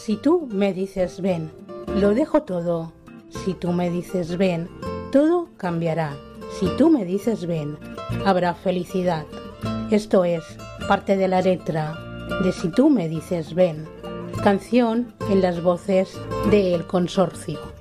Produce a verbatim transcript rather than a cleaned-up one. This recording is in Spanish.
Si tú me dices ven, lo dejo todo. Si tú me dices ven, todo cambiará. Si tú me dices ven, habrá felicidad. Esto es parte de la letra de Si tú me dices ven, canción en las voces de El Consorcio.